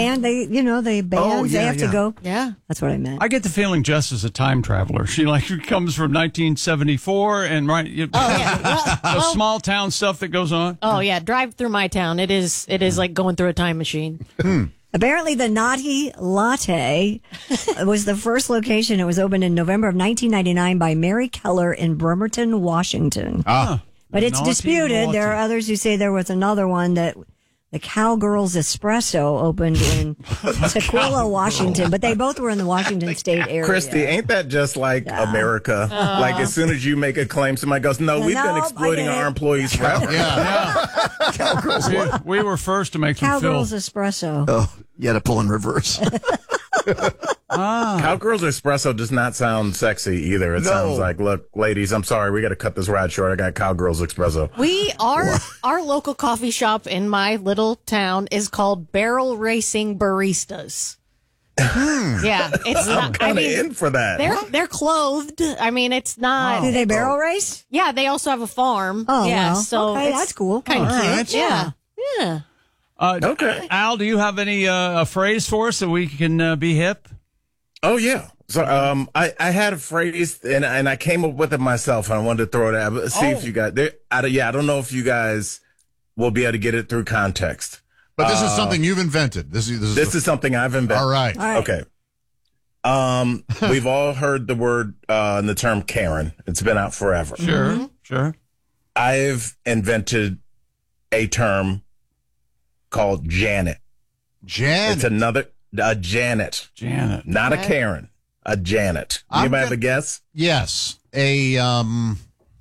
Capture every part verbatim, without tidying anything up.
band, they, you know, they bands, Oh, yeah, they have yeah. to go. Yeah. That's what I meant. I get the feeling Jess is a time traveler. She like she comes from nineteen seventy-four and right, you, Oh, yeah. Well, the well, small town stuff that goes on. oh, yeah. Drive through my town. It is It is like going through a time machine. Apparently, the Naughty Latte was the first location. It was opened in November of nineteen ninety-nine by Mary Keller in Bremerton, Washington. Ah. But it's Naughty disputed. Latte. There are others who say there was another one that the Cowgirls Espresso opened in Tukwila, Washington. But they both were in the Washington State area. Christy, ain't that just like America? Like, as soon as you make a claim, somebody goes, no, we've No, been I exploiting get our it. employees forever. Yeah. we, we were first to make them Cowgirls feel. Espresso. Oh, you had to pull in reverse. Cowgirls Espresso does not sound sexy either. It No. sounds like, look, ladies, I'm sorry, we got to cut this ride short. I got Cowgirls Espresso. We are, our local coffee shop in my little town is called Barrel Racing Baristas. Yeah. It's I'm not, I kind of mean, in for that. they're, they're clothed. I mean, it's not. Do they barrel race? Yeah, they also have a farm. Oh, yeah, well, so okay, it's that's cool. Kind of All cute. right. Yeah. Yeah. Uh, Okay. Al, do you have any uh, a phrase for us so we can uh, be hip? Oh, yeah. So um, I, I had a phrase, and and I came up with it myself, and I wanted to throw it out. But see Oh. if you guys, there, I, don't- yeah, I don't know if you guys will be able to get it through context. But this is something you've invented. This is this is, This is something I've invented. all right. All right. Okay. Um, we've all heard the word uh, and the term Karen. It's been out forever. Sure, sure. I've invented a term called Janet. Jan. It's another a Janet, Janet. not a Karen, a Janet. I'm Anybody have gonna- a guess? Yes. A um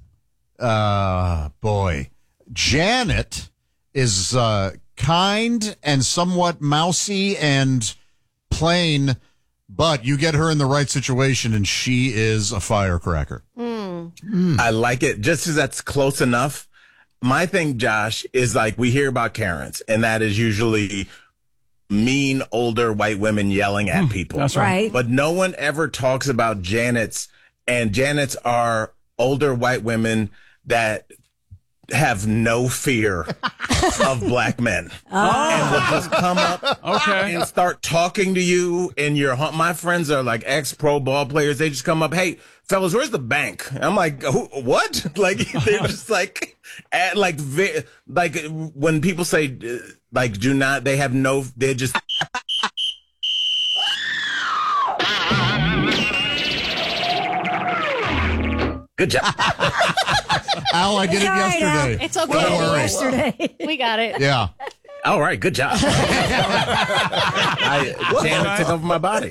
uh boy. Janet is uh kind and somewhat mousy and plain, but you get her in the right situation and she is a firecracker. I like it just as that's close enough. My thing, Josh, is like we hear about Karens, and that is usually mean older white women yelling at people. That's right. Right. But no one ever talks about Janets, and Janets are older white women that have no fear of black men. And will just come up Okay. and start talking to you in your home. My friends are like ex-pro ball players. They just come up, hey, fellas, where's the bank? I'm like, Who, what? Like, they're just like, at, like, ve- like when people say, uh, like, do not, they have no, they're just. Good job. Al, I did it All right, Al. yesterday. It's okay. Don't worry. Yesterday. We got it. Yeah. All right, good job. I, Janet took over my body.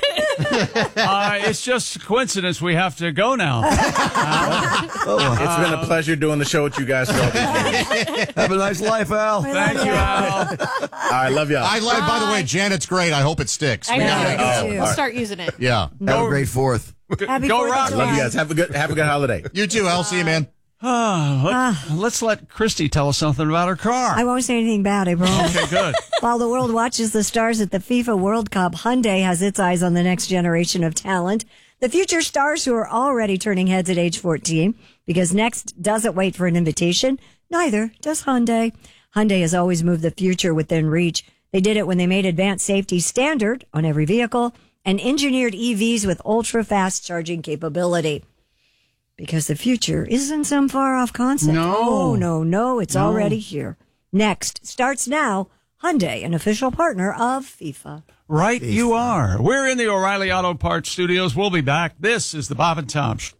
Uh, it's just a coincidence we have to go now. It's been a pleasure doing the show with you guys for all these years. Have a nice life, Al. Thank you, Al. I love y'all. I like, by the way, Janet's great. I hope it sticks. I We know. gotta- I do, Oh, too. We'll start using it. Yeah. Go- great fourth. Happy Go Fourth of Rock. July. Love you guys. Have a good have a good holiday. You too, Al. See you, man. Uh, let, let's let Christy tell us something about her car. I won't say anything bad, I promise. Okay, good. While the world watches the stars at the FIFA World Cup, Hyundai has its eyes on the next generation of talent. The future stars who are already turning heads at age fourteen, because Next doesn't wait for an invitation. Neither does Hyundai. Hyundai has always moved the future within reach. They did it when they made advanced safety standard on every vehicle and engineered E Vs with ultra-fast charging capability. Because the future isn't some far-off concept. No. Oh, no, no, it's No. already here. Next starts now. Hyundai, an official partner of FIFA. Right, you are. We're in the O'Reilly Auto Parts studios. We'll be back. This is the Bob and Tom Show.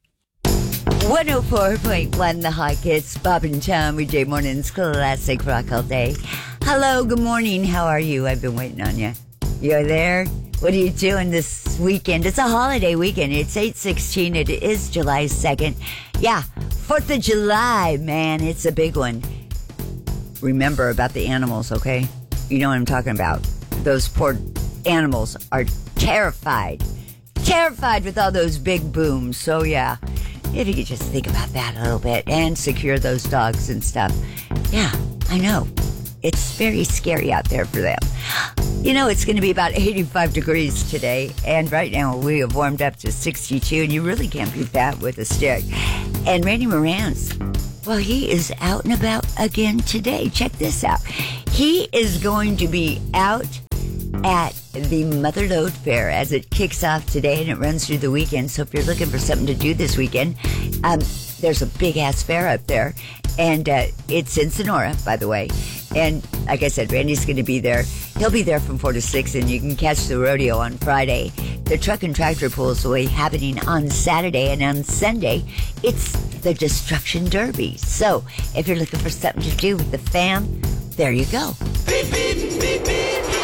one oh four point one The Hot Hits, Bob and Tom, weekday mornings, classic rock all day. Hello, good morning. How are you? I've been waiting on you. You're there? What are you doing this weekend? It's a holiday weekend. It's eight sixteen. It is July second. Yeah, fourth of July, man. It's a big one. Remember about the animals, okay? You know what I'm talking about. Those poor animals are terrified. Terrified with all those big booms. So, yeah, if you could just think about that a little bit and secure those dogs and stuff. Yeah, I know. It's very scary out there for them. You know, it's going to be about eighty-five degrees today, and right now we have warmed up to sixty-two, and you really can't beat that with a stick. And Randy Moran's, well, he is out and about again today. Check this out. He is going to be out at the Motherlode Fair as it kicks off today and it runs through the weekend. So if you're looking for something to do this weekend, um, there's a big-ass fair up there. And uh, it's in Sonora, by the way. And like I said, Randy's going to be there. He'll be there from four to six, and you can catch the rodeo on Friday. The truck and tractor pulls will be happening on Saturday, and on Sunday, it's the Destruction Derby. So if you're looking for something to do with the fam, there you go. Beep, beep, beep, beep.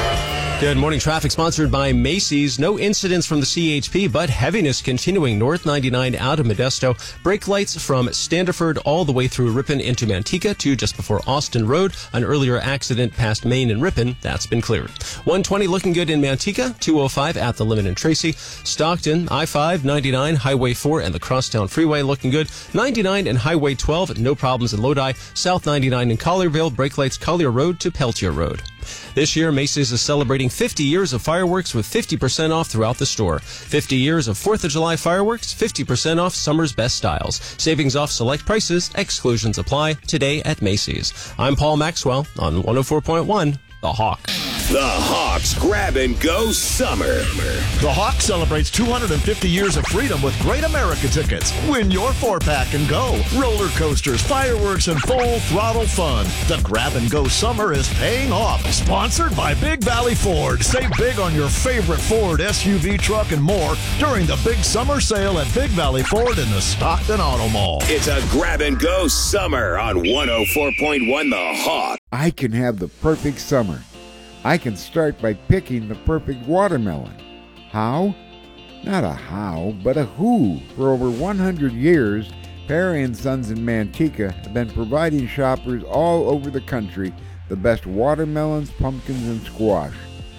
Good morning. Traffic sponsored by Macy's. No incidents from the C H P, but heaviness continuing north ninety-nine out of Modesto. Brake lights from Standiford all the way through Ripon into Manteca to just before Austin Road. An earlier accident past Maine and Ripon. That's been cleared. one twenty looking good in Manteca. two oh five at the limit in Tracy. Stockton, I five, ninety-nine, Highway four, and the Crosstown Freeway looking good. ninety-nine and Highway twelve. No problems in Lodi. South ninety-nine in Collierville. Brake lights Collier Road to Peltier Road. This year, Macy's is celebrating fifty years of fireworks with fifty percent off throughout the store. fifty years of fourth of July fireworks, fifty percent off summer's best styles. Savings off select prices, exclusions apply today at Macy's. I'm Paul Maxwell on one oh four point one, The Hawk. The Hawks Grab and Go Summer. The Hawk celebrates two hundred fifty years of freedom with Great America tickets. Win your four-pack and go. Roller coasters, fireworks, and full throttle fun. The Grab and Go Summer is paying off. Sponsored by Big Valley Ford. Save big on your favorite Ford S U V truck and more during the big summer sale at Big Valley Ford in the Stockton Auto Mall. It's a Grab and Go Summer on one oh four point one The Hawk. I can have the perfect summer. I can start by picking the perfect watermelon. How? Not a how, but a who. For over one hundred years, Perry and Sons in Manteca have been providing shoppers all over the country the best watermelons, pumpkins, and squash.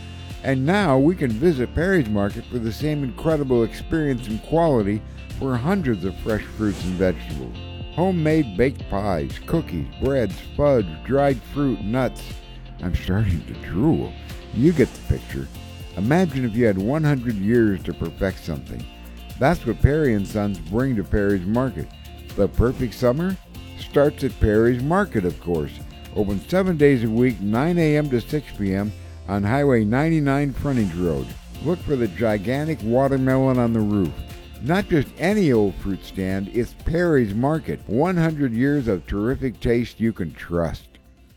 And now we can visit Perry's Market for the same incredible experience and quality for hundreds of fresh fruits and vegetables. Homemade baked pies, cookies, breads, fudge, dried fruit, nuts. I'm starting to drool. You get the picture. Imagine if you had one hundred years to perfect something. That's what Perry and Sons bring to Perry's Market. The perfect summer starts at Perry's Market, of course. Open seven days a week, nine a.m. to six p.m. on Highway ninety-nine Frontage Road. Look for the gigantic watermelon on the roof. Not just any old fruit stand, it's Perry's Market. one hundred years of terrific taste you can trust.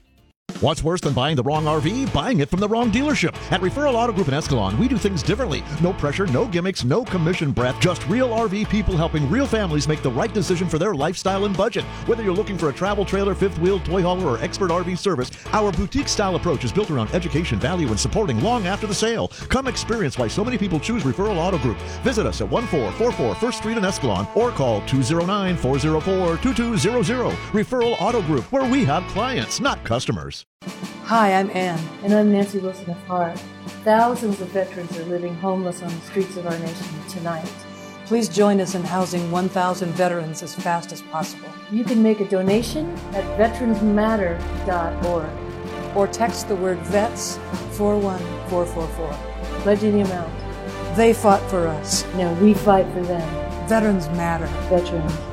What's worse than buying the wrong R V? Buying it from the wrong dealership. At Referral Auto Group in Escalon, we do things differently. No pressure, no gimmicks, no commission breath. Just real R V people helping real families make the right decision for their lifestyle and budget. Whether you're looking for a travel trailer, fifth wheel, toy hauler, or expert R V service, our boutique-style approach is built around education, value, and supporting long after the sale. Come experience why so many people choose Referral Auto Group. Visit us at one four four four First Street in Escalon or call two oh nine, four oh four, two two zero zero. Referral Auto Group, where we have clients, not customers. Hi, I'm Ann. And I'm Nancy Wilson of Heart. Thousands of veterans are living homeless on the streets of our nation tonight. Please join us in housing one thousand veterans as fast as possible. You can make a donation at veterans matter dot org or text the word VETS four one four four four. Pledge the amount. They fought for us. Now we fight for them. Veterans matter. Veterans matter.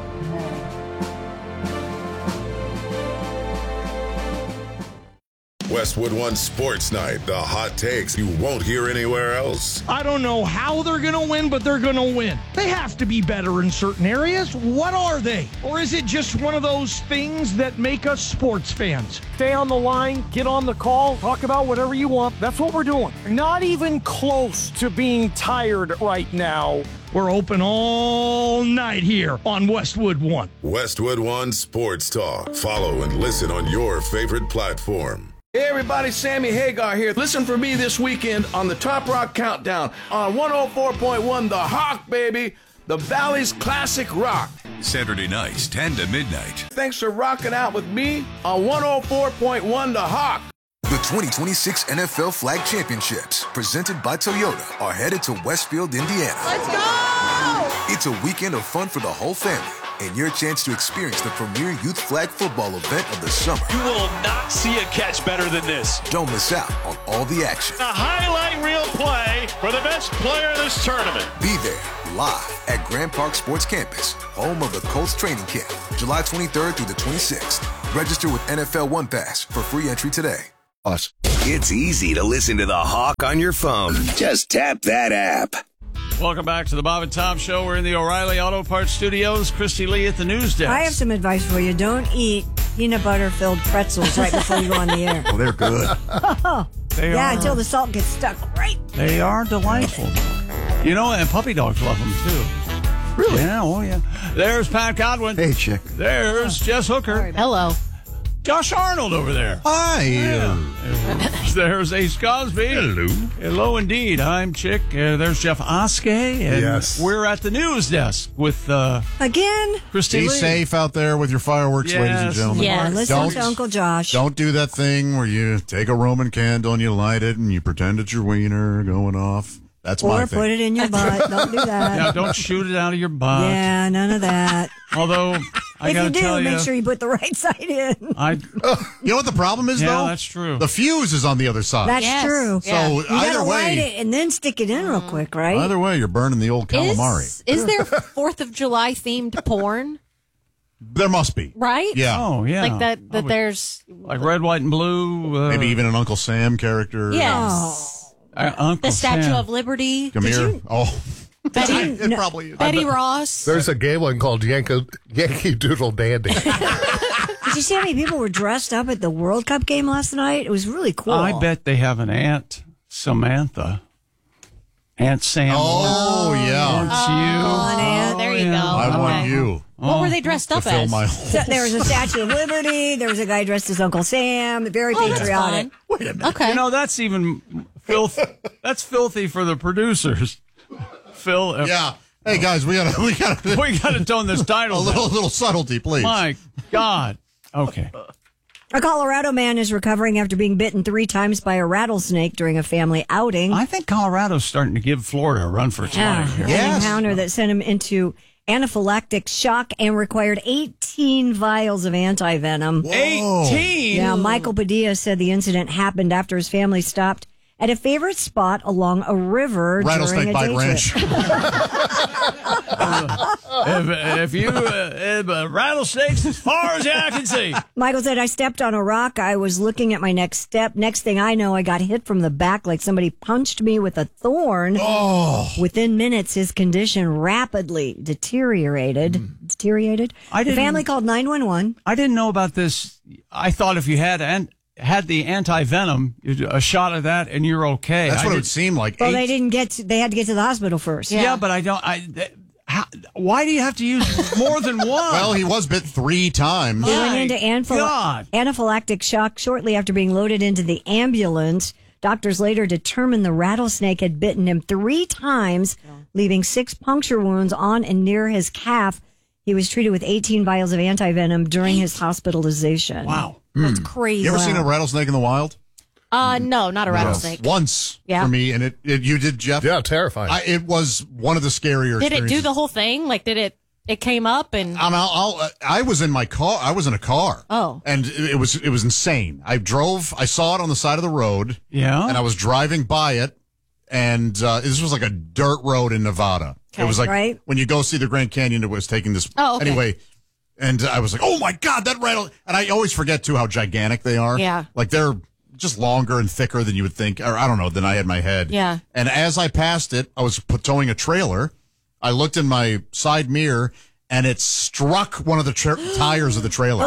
Westwood One Sports Night, the hot takes you won't hear anywhere else. I don't know how they're going to win, but they're going to win. They have to be better in certain areas. What are they? Or is it just one of those things that make us sports fans? Stay on the line, get on the call, talk about whatever you want. That's what we're doing. Not even close to being tired right now. We're open all night here on Westwood One. Westwood One Sports Talk. Follow and listen on your favorite platform. Hey everybody, Sammy Hagar here. Listen for me this weekend on the Top Rock Countdown on one oh four point one The Hawk, baby. The Valley's classic rock. Saturday nights, ten to midnight. Thanks for rocking out with me on one oh four point one The Hawk. The twenty twenty-six N F L Flag Championships, presented by Toyota, are headed to Westfield, Indiana. Let's go! It's a weekend of fun for the whole family and your chance to experience the premier youth flag football event of the summer. You will not see a catch better than this. Don't miss out on all the action. A highlight reel play for the best player in this tournament. Be there live at Grand Park Sports Campus, home of the Colts training camp, July twenty-third through the twenty-sixth. Register with N F L One Pass for free entry today. Us. It's easy to listen to the Hawk on your phone. Just tap that app. Welcome back to the Bob and Tom Show. We're in the O'Reilly Auto Parts Studios. Christy Lee at the news desk. I have some advice for you. Don't eat peanut butter filled pretzels right before you go on the air. Well, they're good. They yeah, are, until the salt gets stuck right. They are delightful. You know, and puppy dogs love them, too. Really? Yeah, oh, yeah. There's Pat Godwin. Hey, chick. There's Jess Hooker. Hello. Josh Arnold over there. Hi. Yeah. There's Ace Cosby. Hello. Hello, indeed. I'm Chick. Uh, there's Jeff Oskey. And yes. We're at the news desk with uh, Again? Christy Be Lee. safe out there with your fireworks, Yes. ladies and gentlemen. Yes. Listen Don't- to Uncle Josh. Don't do that thing where you take a Roman candle and you light it and you pretend it's your wiener going off. That's my Or thing. put it in your butt. Don't do that. Yeah, don't shoot it out of your butt. Yeah, none of that. Although, I if gotta you do, tell make you, sure you put the right side in. I, You know what the problem is, yeah, though? that's true. The fuse is on the other side. That's Yes. true. so Yeah. You either gotta light way, it and then stick it in real quick, right? either way, you're burning the old calamari. Is, is there Fourth of July themed porn? There must be. Right? Yeah. oh, yeah. Like that. That there's. Like red, white, and blue. Uh, Maybe even an Uncle Sam character. Yes. uh, Uncle The Statue Sam. of Liberty. Come here. Oh. Betty, It probably is. Betty Ross. There's a gay one called Yankee, Yankee Doodle Dandy. Did you see how many people were dressed up at the World Cup game last night? It was really cool. I bet they have an Aunt Samantha. Aunt Sam. Oh, yeah. That's you. on, Aunt. There you go. I Okay. want you What were they dressed to up fill as? my So there was a Statue of Liberty. There was a guy dressed as Uncle Sam. Very Oh, that's patriotic. fun. Wait a minute. Okay. You know, that's even filth. That's filthy for the producers. Phil. uh, Yeah. Hey guys, we gotta we gotta We got to tone this title a little down. little subtlety, please. My God. Okay. A Colorado man is recovering after being bitten three times by a rattlesnake during a family outing. I think Colorado's starting to give Florida a run for its Yeah, money here. an Yes. encounter that sent him into anaphylactic shock and required eighteen vials of antivenom. eighteen? Now, Michael Padilla said the incident happened after his family stopped at a favorite spot along a river during Rattlesnake a Bite day Ranch. trip. if, if you uh, if, uh, rattlesnakes as far as the eye can see. Michael said, I stepped on a rock. I was looking at my next step. Next thing I know, I got hit from the back like somebody punched me with a thorn. Oh. Within minutes, his condition rapidly deteriorated. Deteriorated. I The didn't- family called nine one one. I didn't know about this. I thought if you had an, had the anti venom, a shot of that, and you're okay. That's I what it did- would seem like. Well, Eight- they didn't get to, they had to get to the hospital first. Yeah, but I don't. I. th- How, why do you have to use more than one? Well, he was bit three times. He went into anaphyl- God. anaphylactic shock shortly after being loaded into the ambulance. Doctors later determined the rattlesnake had bitten him three times, leaving six puncture wounds on and near his calf. He was treated with eighteen vials of antivenom during his hospitalization. Wow. That's crazy. You ever seen a rattlesnake in the wild? Uh, no, not a rattlesnake. Once Yeah. for me, and it, it you did, Jeff. Yeah, terrifying. I, it was one of the scarier. Did it do experiences. the whole thing? Like, did it? It came up and. I'm, I'll, I'll, I was in my car. I was in a car. Oh. and it, it was it was insane. I drove. I saw it on the side of the road. Yeah. and I was driving by it, and uh, this was like a dirt road in Nevada. Okay, it was like right. when you go see the Grand Canyon. It was taking this. Oh, okay. Anyway, and I was like, oh my god, that rattle! And I always forget too how gigantic they are. Yeah. like they're just longer and thicker than you would think, or I don't know, than I had in my head. Yeah. And as I passed it, I was p- towing a trailer. I looked in my side mirror, and it struck one of the tra- tires of the trailer.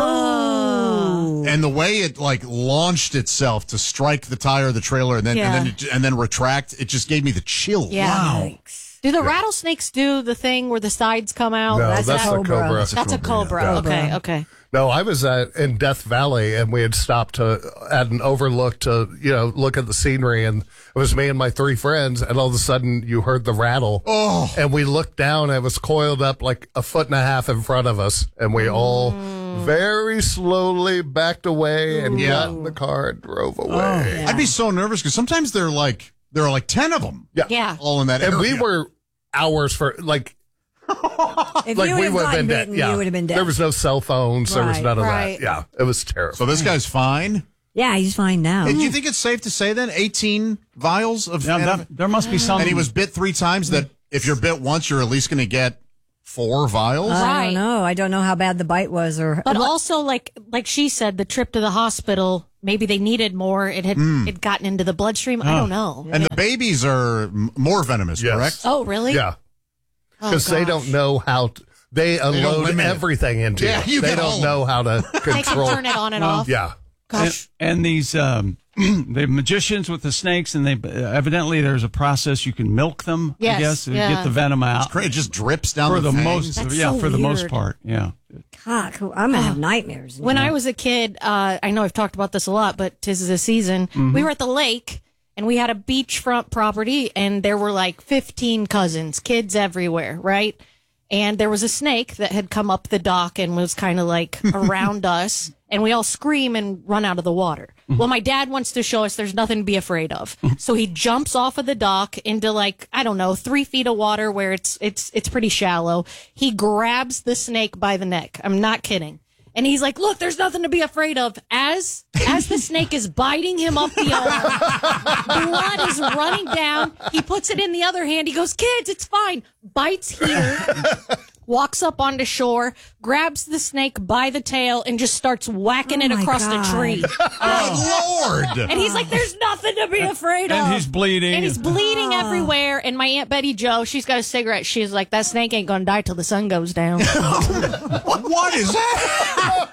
Oh. And the way it like launched itself to strike the tire of the trailer and then Yeah. and then it, and then retract, it just gave me the chills. Yeah. Wow. Do the rattlesnakes do the thing where the sides come out? No, that's that's, a the cobra. cobra. That's That's a cobra. Yeah. Okay, okay. No, I was uh, in Death Valley, and we had stopped to, at an overlook to, you know, look at the scenery, and it was me and my three friends, and all of a sudden you heard the rattle. Oh. And we looked down, and it was coiled up like a foot and a half in front of us, and we all very slowly backed away and Yeah. got in the car and drove away. I'd be so nervous because sometimes they're like there are like ten of them. Yeah. Yeah. all in that And area. we were hours for, like, If like you we would have would have gotten been dead. bitten, Yeah. you would have been dead. There was no cell phones. There was Right, none of right. that. Yeah. It was terrible. So this guy's fine. yeah, he's fine now. Do you think it's safe to say then eighteen vials of Yeah, anti- that, there must be some. and he was bit three times? That if you're bit once, you're at least going to get four vials? I Right. don't know. I don't know how bad the bite was, or But also, like like she said, the trip to the hospital, maybe they needed more. It had Mm. it gotten into the bloodstream. I Oh. don't know. And the babies are m- more venomous, correct? Oh, really? Yeah. Oh, Because they gosh. don't know how to, they don't unload limit it. everything into Yeah, you. you They get don't all- know how to They can control. turn it on and Well, off. Yeah. Gosh. And, and these um, the magicians with the snakes, and they evidently there's a process you can milk them. Yes, I guess to yeah. get the venom out. It's great. It just drips down for the the fangs. most. That's yeah, so for the most weird. part. Yeah. God, I'm gonna have nightmares. When I was a kid, uh, I know I've talked about this a lot, but 'tis the season. Mm-hmm. We were at the lake, and we had a beachfront property, and there were like fifteen cousins, kids everywhere, right? And there was a snake that had come up the dock and was kind of like around us, and we all scream and run out of the water. Well, my dad wants to show us there's nothing to be afraid of, so he jumps off of the dock into like I don't know three feet of water where it's it's it's pretty shallow. He grabs the snake by the neck. I'm not kidding. And he's like, look, there's nothing to be afraid of. As as the snake is biting him up the arm, blood is running down. He puts it in the other hand. He goes, kids, it's fine. Bites here, walks up onto shore, grabs the snake by the tail, and just starts whacking Oh it my across God. the tree. Oh, Lord. And he's like, there's nothing to be afraid of. And he's bleeding. And he's bleeding everywhere. And my Aunt Betty Jo, she's got a cigarette. She's like, that snake ain't going to die till the sun goes down. What is that?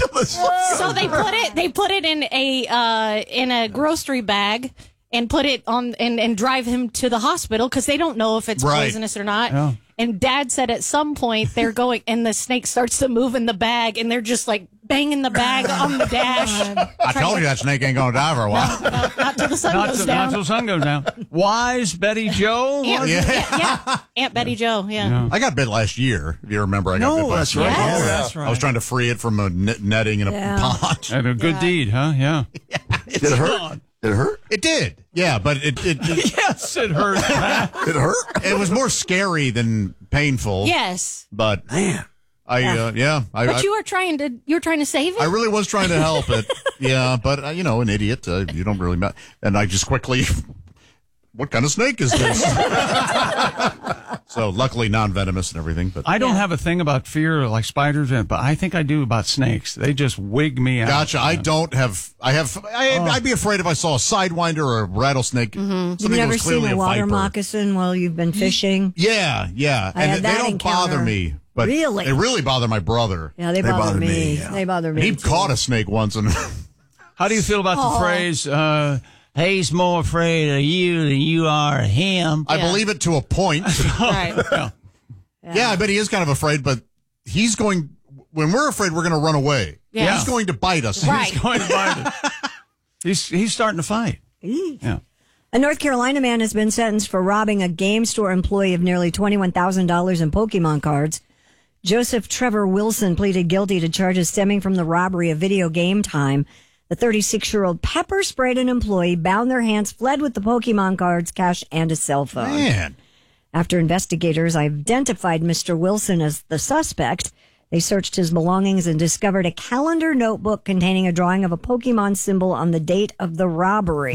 So they put it they put it in a uh, in a grocery bag and put it on and, and drive him to the hospital because they don't know if it's Right. poisonous or not. Yeah. And Dad said at some point they're going and the snake starts to move in the bag and they're just like banging the bag on the dash. I told you that snake ain't going to die for a while. Not till the sun Not, goes till- down. not till the sun goes down. Wise Betty Joe. Aunt, was it? yeah. yeah, Aunt Betty Jo. Yeah. I got bit last year. If you remember, I got No, bit by a that's snake. right. Yes. Oh, that's right. I was trying to free it from a net- netting in a Yeah. pond. And a good deed, huh? Yeah. Did it hurt? Did it hurt? It did. Yeah, but it it, it, Yes, it hurt. it hurt. It was more scary than painful. Yes. But man, I uh, yeah, I, But I, you were trying to you were trying to save it? I really was trying to help it. Yeah, but uh, you know, an idiot. Uh, you don't really. Ma- and I just quickly. What kind of snake is this? So luckily non-venomous and everything. But I don't have a thing about fear like spiders, but I think I do about snakes. They just wig me out. Gotcha. I don't have. I have. I, Oh. I'd be afraid if I saw a sidewinder or a rattlesnake. You've Something that never was seen clearly a water viper. moccasin while you've been fishing? Yeah, yeah, I and had they that don't encounter. bother me. But Really? they really bother my brother. Yeah, they, bother, me. They bother me. He too. caught a snake once, and How do you feel about Oh. the phrase, uh, he's more afraid of you than you are of him? I Yeah. believe it to a point. Right. Yeah. Yeah, I bet he is kind of afraid, but he's going. When we're afraid, we're going to run away. Yeah. He's going to bite us. Right. He's going to find it. He's, he's starting to fight. Yeah. A North Carolina man has been sentenced for robbing a game store employee of nearly twenty-one thousand dollars in Pokemon cards. Joseph Trevor Wilson pleaded guilty to charges stemming from the robbery of video game time. The thirty-six-year-old pepper sprayed an employee, bound their hands, fled with the Pokemon cards, cash, and a cell phone. Man. After investigators identified Mister Wilson as the suspect, they searched his belongings and discovered a calendar notebook containing a drawing of a Pokemon symbol on the date of the robbery.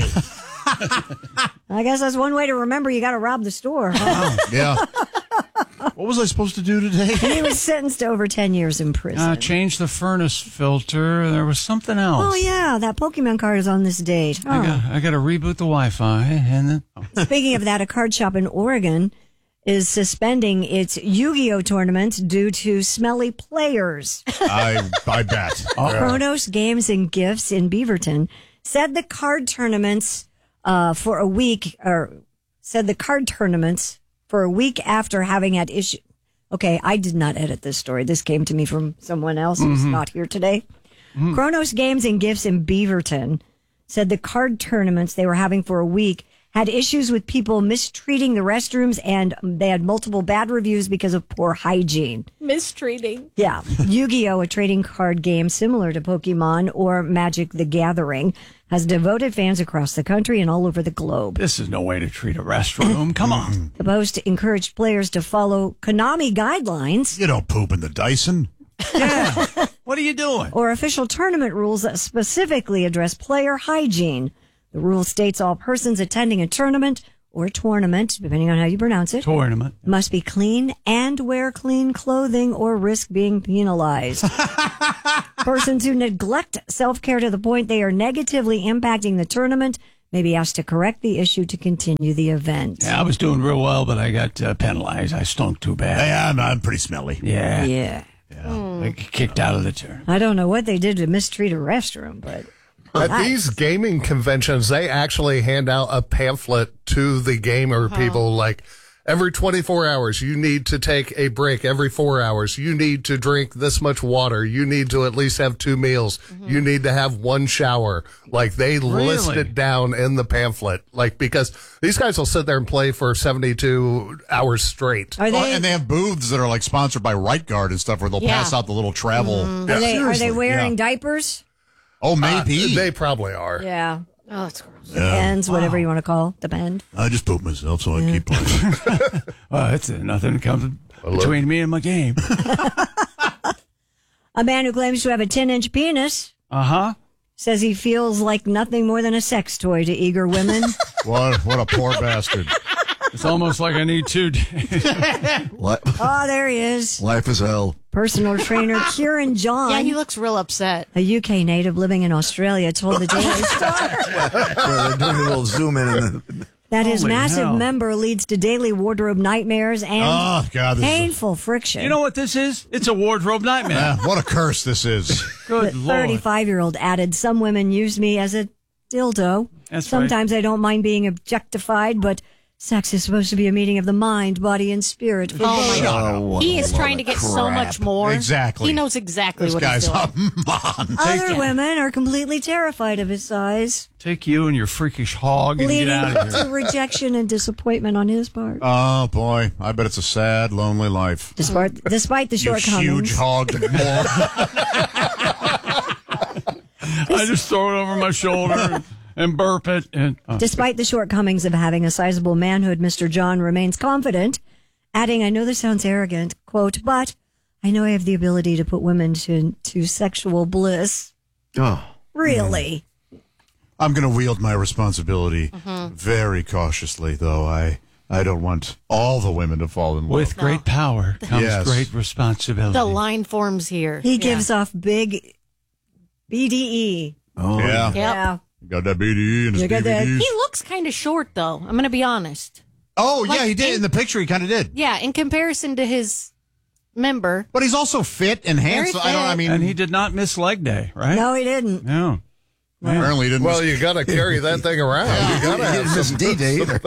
I guess that's one way to remember you got to rob the store. Huh? Yeah. What was I supposed to do today? He was sentenced to over ten years in prison. Uh, change the furnace filter. There was something else. Oh, yeah, that Pokemon card is on this date. I Huh. got, I got to reboot the Wi-Fi, and then oh. Speaking of that, a card shop in Oregon is suspending its Yu-Gi-Oh tournament due to smelly players. I I bet. Chronos Games and Gifts in Beaverton said the card tournaments uh, for a week, or said the card tournaments for a week after having had issue. Okay, I did not edit this story. This came to me from someone else who's Mhm. not here today. Chronos Games and Gifts in Beaverton said the card tournaments they were having for a week had issues with people mistreating the restrooms, and they had multiple bad reviews because of poor hygiene. Mistreating. Yeah. Yu-Gi-Oh, a trading card game similar to Pokemon or Magic the Gathering, has devoted fans across the country and all over the globe. This is no way to treat a restroom. Come on. The post encouraged players to follow Konami guidelines. You don't poop in the Dyson. What are you doing? Or official tournament rules that specifically address player hygiene. The rule states all persons attending a tournament or tournament, depending on how you pronounce it, Tournament. must be clean and wear clean clothing or risk being penalized. Persons who neglect self-care to the point they are negatively impacting the tournament may be asked to correct the issue to continue the event. Yeah, I was doing real well, but I got uh, penalized. I stunk too bad. Yeah, I'm, I'm pretty smelly. Yeah. Yeah. yeah. I got kicked out of the tournament. I don't know what they did to mistreat a restroom, but... At Nice. these gaming conventions, they actually hand out a pamphlet to the gamer people like, every twenty-four hours, you need to take a break. Every four hours, you need to drink this much water. You need to at least have two meals. You need to have one shower. Like, they list Really? it down in the pamphlet. Like, because these guys will sit there and play for seventy-two hours straight. Are Oh, they, and they have booths that are like sponsored by Right Guard and stuff where they'll Yeah. pass out the little travel. are they, are they Seriously, wearing yeah. diapers? Oh, maybe. Uh, they probably are. Yeah. Oh, it's gross. Depends, whatever you want to call it. Depend. I just pooped myself, so I keep playing. Well, that's it. Nothing comes between me and my game. A man who claims to have a ten-inch penis Uh huh. says he feels like nothing more than a sex toy to eager women. What, what a poor bastard. It's almost like I need two days. Oh, there he is. Life is hell. Personal trainer Kieran John, Yeah, he looks real upset. a U K native living in Australia, told the Daily Star They're doing a little zoom in. And that his Holy massive hell. member leads to daily wardrobe nightmares and Oh, God. This is painful friction. You know what this is? It's a wardrobe nightmare. a, what a curse this is. the Good Lord. thirty-five-year-old added, some women use me as a dildo. That's right. Sometimes I don't mind being objectified, but sex is supposed to be a meeting of the mind, body, and spirit. For Oh my both. God. Oh, what He a is lot trying of to get so crap. much more. Exactly. He knows exactly This what guy's he's doing. a mon. Other it. women are completely terrified of his size, Take you and your freakish hog and leading get out of to here. rejection and disappointment on his part. Oh, boy. I bet it's a sad, lonely life. Despite, despite the You huge shortcomings, hog. I just throw it over my shoulder and, and burp it. And uh, despite the shortcomings of having a sizable manhood, Mister John remains confident, adding, "I know this sounds arrogant, quote, but I know I have the ability to put women to to sexual bliss." Oh. Really? I'm going to wield my responsibility Mm-hmm. very cautiously, though. I I don't want all the women to fall in love. with great power comes Yes. great responsibility. The line forms here. He Yeah. gives off big B D E. Oh. Yeah. Yep. Yeah. Got that B D E and his You got that- D V Ds. He looks kind of short, though. I'm going to be honest. Oh, Like, yeah, he did. in- In the picture, he kind of did. Yeah, in comparison to his member. But he's also fit and handsome. I don't. I mean, and he did not miss leg day, right? No, he didn't. No. apparently he didn't. Well, you got to carry that thing around. You got to He have didn't miss some D-Day either.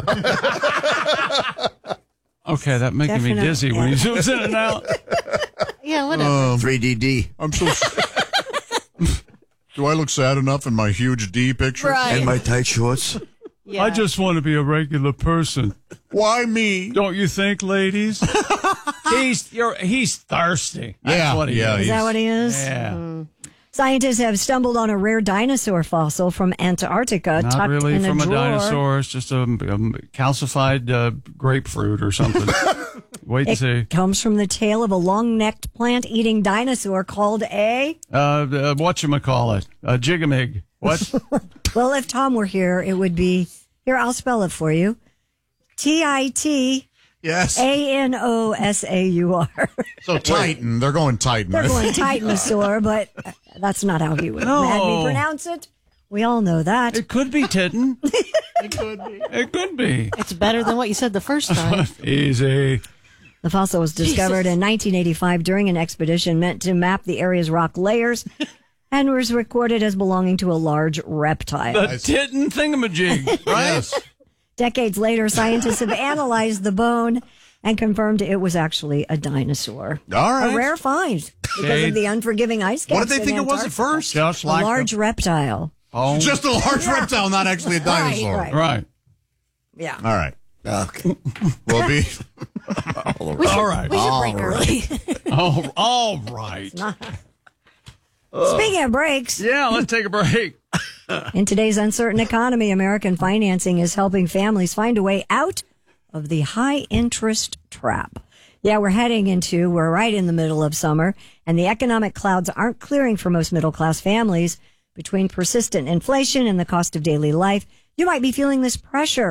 Okay, that making me Definitely, dizzy when he zooms in and out. Yeah, whatever. Um, three D D. I'm so. Do I look sad enough in my huge D picture? Right. And my tight shorts. Yeah. I just want to be a regular person. Why me? Don't you think, ladies? he's you're he's thirsty. That's Yeah, what he yeah, is. Is that what he is? Yeah. Scientists have stumbled on a rare dinosaur fossil from Antarctica Not tucked really in from a a, drawer. dinosaur. It's just a, a calcified uh, grapefruit or something. Wait and see. It comes from the tail of a long-necked plant-eating dinosaur called a... Uh, uh, whatchamacallit? A jigamig. What? Well, if Tom were here, it would be... Here, I'll spell it for you. T I T Yes. A N O S A U R. So Titan. They're going Titan. They're going Titanosaur, but that's not how he would No. have me pronounce it. We all know that. It could be Titan. It could be. It could be. It's better than what you said the first time. Easy. The fossil was discovered Jesus. in nineteen eighty-five during an expedition meant to map the area's rock layers and was recorded as belonging to a large reptile. The Titan thingamajig, right? Yes. Decades later, scientists have analyzed the bone and confirmed it was actually a dinosaur. All right. A rare find because Shade. of the unforgiving ice caps. What did they in think it was at Antarctica. first? Just A like large the- reptile. oh, Just a large reptile, not actually a dinosaur. Right, right. Yeah. All right. Okay. We'll be. We should, All right. We should break All early. Oh, all right. Speaking of breaks, Yeah, let's take a break. in today's uncertain economy, American financing is helping families find a way out of the high interest trap. Yeah, we're heading into, we're right in the middle of summer, and the economic clouds aren't clearing for most middle class families. Between persistent inflation and the cost of daily life, you might be feeling this pressure.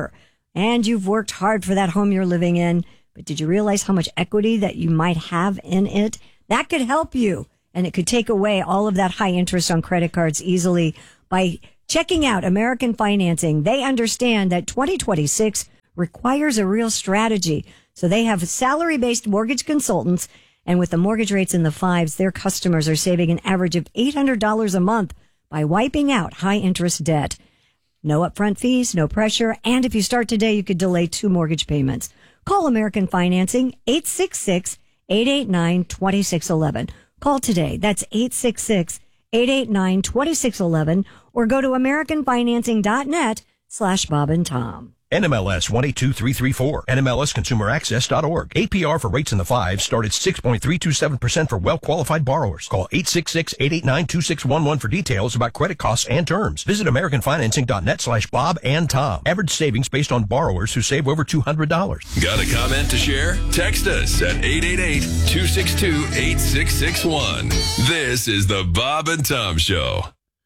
and you've worked hard for that home you're living in, but did you realize how much equity that you might have in it? That could help you, and it could take away all of that high interest on credit cards easily by checking out American Financing. They understand that twenty twenty-six requires a real strategy. So they have salary-based mortgage consultants, and with the mortgage rates in the fives, their customers are saving an average of eight hundred dollars a month by wiping out high-interest debt. No upfront fees, no pressure, and if you start today, you could delay two mortgage payments. Call American Financing, eight six six, eight eight nine, two six one one. Call today. That's eight six six, eight eight nine, two six one one, or go to americanfinancing.net slash Bob and Tom. N M L S one eight two three three four, N M L S consumer access dot org. A P R for rates in the fives start at six point three two seven percent for well-qualified borrowers. Call eight six six, eight eight nine, two six one one for details about credit costs and terms. Visit americanfinancing.net slash Bob and Tom. Average savings based on borrowers who save over two hundred dollars. Got a comment to share? Text us at eight eight eight, two six two, eight six six one. This is the Bob and Tom Show.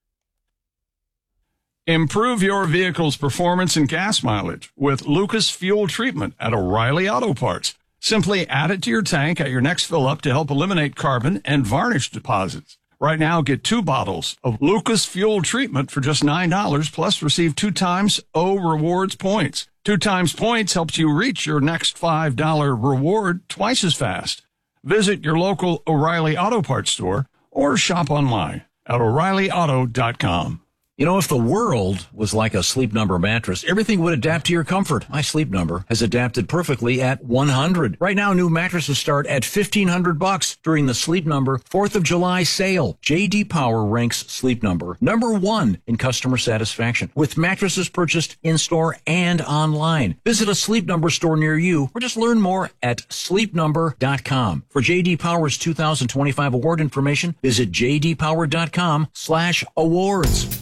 Improve your vehicle's performance and gas mileage with Lucas Fuel Treatment at O'Reilly Auto Parts. Simply add it to your tank at your next fill-up to help eliminate carbon and varnish deposits. Right now, get two bottles of Lucas Fuel Treatment for just nine dollars, plus receive two times O Rewards points. Two times points helps you reach your next five dollar reward twice as fast. Visit your local O'Reilly Auto Parts store or shop online at O'Reilly Auto dot com. You know, if the world was like a Sleep Number mattress, everything would adapt to your comfort. My Sleep Number has adapted perfectly at one hundred. Right now, new mattresses start at fifteen hundred bucks during the Sleep Number fourth of July sale. J D Power ranks Sleep Number number one in customer satisfaction with mattresses purchased in-store and online. Visit a Sleep Number store near you or just learn more at sleep number dot com. For J D Power's two thousand twenty-five award information, visit j d power dot com slash awards.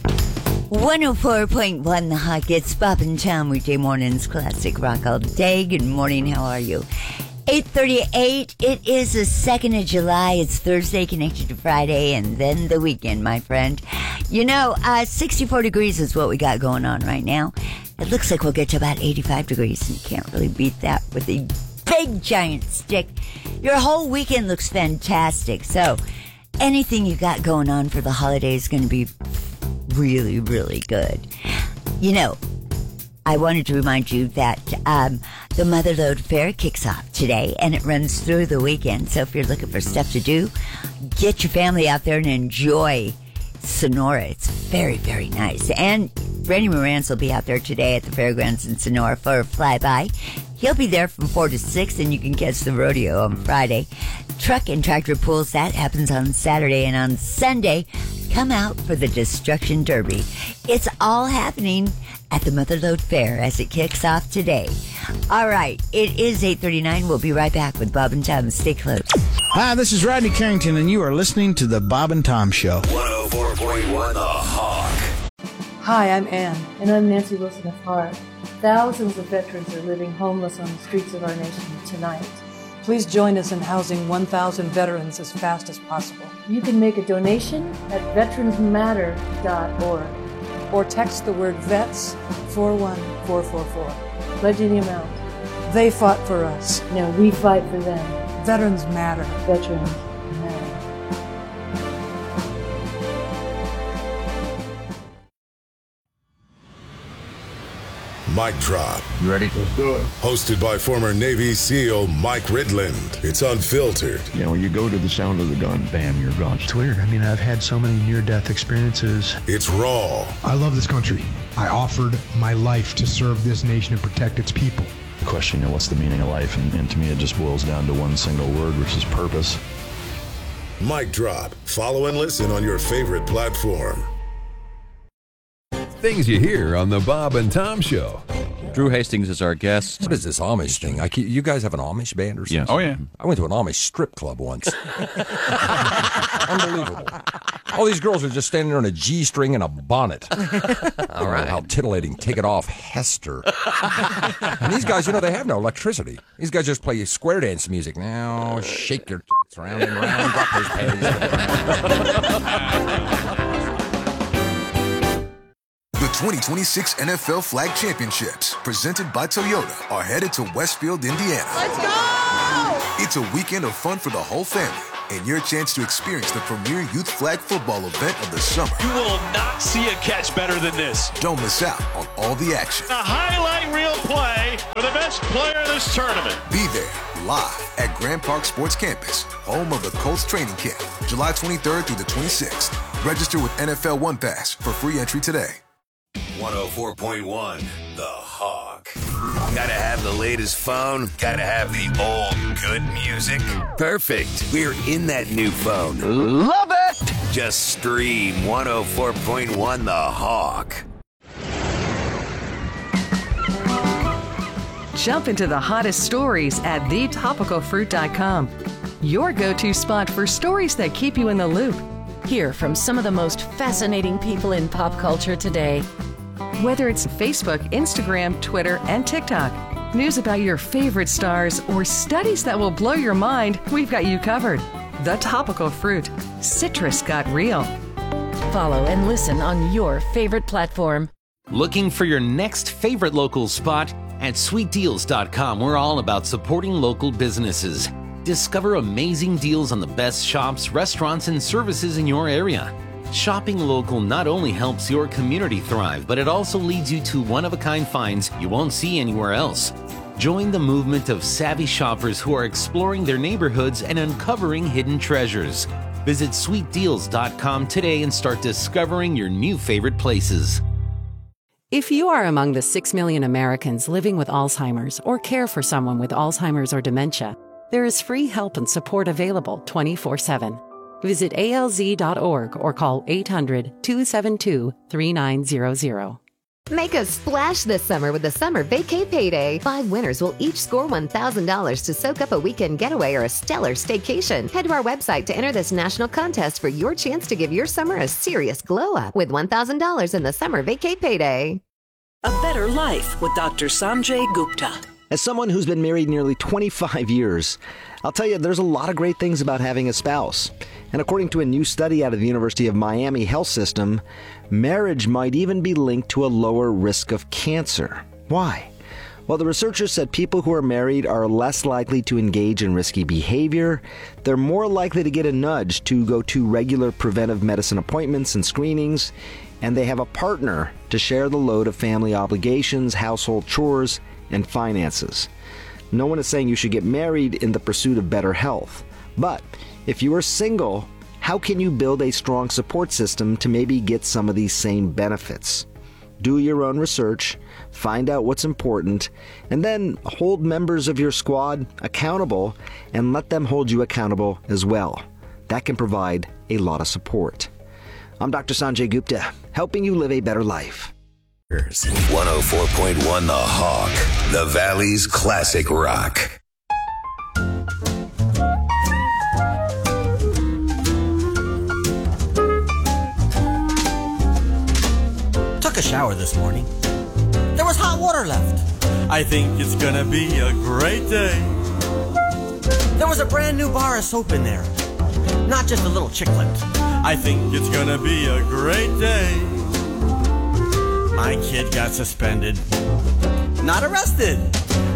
one oh four point one The Hot Gets, Bob and Tom, weekday mornings, classic rock all day. Good morning, how are you? eight thirty-eight, it is the second of July. It's Thursday connected to Friday, and then the weekend, my friend. You know, uh, sixty-four degrees is what we got going on right now. It looks like we'll get to about eighty-five degrees, and you can't really beat that with a big giant stick. Your whole weekend looks fantastic, so anything you got going on for the holidays is going to be really, really good. You know, I wanted to remind you that um, the Motherlode Fair kicks off today, and it runs through the weekend. So if you're looking for stuff to do, get your family out there and enjoy Sonora. It's very, very nice. And Randy Morantz will be out there today at the fairgrounds in Sonora for a flyby. He'll be there from four to six, and you can catch the rodeo on Friday. Truck and tractor pulls, that happens on Saturday. And on Sunday, come out for the Destruction Derby. It's all happening at the Motherlode Fair as it kicks off today. All right, it is eight thirty-nine. We'll be right back with Bob and Tom. Stay close. Hi, this is Rodney Carrington, and you are listening to the Bob and Tom Show. one oh four point one The Hawk. Hi, I'm Ann, and I'm Nancy Wilson of Heart. Thousands of veterans are living homeless on the streets of our nation tonight. Please join us in housing one thousand veterans as fast as possible. You can make a donation at veterans matter dot org or text the word VETS four one four four four. Pledge any amount. They fought for us. Now we fight for them. Veterans matter. Veterans matter. Mic Drop. You ready? Let's do it. Hosted by former Navy SEAL Mike Ridland. It's unfiltered. You know, when you go to the sound of the gun, bam, you're gone. It's weird. I mean, I've had so many near-death experiences. It's raw. I love this country. I offered my life to serve this nation and protect its people. The question, you know, what's the meaning of life? And, and to me, it just boils down to one single word, which is purpose. Mic Drop. Follow and listen on your favorite platform. Things you hear on the Bob and Tom Show. Drew Hastings is our guest. What is this Amish thing? I keep, you guys have an Amish band or something? Yes. Oh, yeah. I went to an Amish strip club once. Unbelievable. All these girls are just standing there in a G-string and a bonnet. All right. How titillating. Take it off, Hester. And these guys, you know, they have no electricity. These guys just play square dance music. Now, shake your tits round and round, drop those panties. The twenty twenty-six N F L Flag Championships, presented by Toyota, are headed to Westfield, Indiana. Let's go! It's a weekend of fun for the whole family and your chance to experience the premier youth flag football event of the summer. You will not see a catch better than this. Don't miss out on all the action. A highlight reel play for the best player in this tournament. Be there live at Grand Park Sports Campus, home of the Colts training camp, July twenty-third through the twenty-sixth. Register with N F L One Pass for free entry today. one oh four point one, The Hawk. Gotta have the latest phone, gotta have the old good music. Perfect. We're in that new phone. Love it! Just stream one oh four point one The Hawk. Jump into the hottest stories at the topical fruit dot com. Your go-to spot for stories that keep you in the loop. Hear from some of the most fascinating people in pop culture today. Whether it's Facebook, Instagram, Twitter, and TikTok, news about your favorite stars, or studies that will blow your mind, we've got you covered. The Topical Fruit. Citrus got real. Follow and listen on your favorite platform. Looking for your next favorite local spot? At sweet deals dot com, we're all about supporting local businesses. Discover amazing deals on the best shops, restaurants, and services in your area. Shopping local not only helps your community thrive, but it also leads you to one-of-a-kind finds you won't see anywhere else. Join the movement of savvy shoppers who are exploring their neighborhoods and uncovering hidden treasures. Visit sweet deals dot com today and start discovering your new favorite places. If you are among the six million Americans living with Alzheimer's or care for someone with Alzheimer's or dementia, there is free help and support available twenty-four seven. Visit A L Z dot org or call eight hundred, two seven two, three nine zero zero. Make a splash this summer with the Summer Vacay Payday. Five winners will each score one thousand dollars to soak up a weekend getaway or a stellar staycation. Head to our website to enter this national contest for your chance to give your summer a serious glow up with one thousand dollars in the Summer Vacay Payday. A better life with Doctor Sanjay Gupta. As someone who's been married nearly twenty-five years, I'll tell you there's a lot of great things about having a spouse. And according to a new study out of the University of Miami Health System, marriage might even be linked to a lower risk of cancer. Why? Well, the researchers said people who are married are less likely to engage in risky behavior, they're more likely to get a nudge to go to regular preventive medicine appointments and screenings, and they have a partner to share the load of family obligations, household chores, and finances. No one is saying you should get married in the pursuit of better health. But if you are single, how can you build a strong support system to maybe get some of these same benefits? Do your own research, find out what's important, and then hold members of your squad accountable and let them hold you accountable as well. That can provide a lot of support. I'm Doctor Sanjay Gupta, helping you live a better life. one oh four point one The Hawk, the Valley's classic rock. Took a shower this morning. There was hot water left. I think it's gonna be a great day. There was a brand new bar of soap in there, not just a little chicklet. I think it's gonna be a great day. My kid got suspended, not arrested.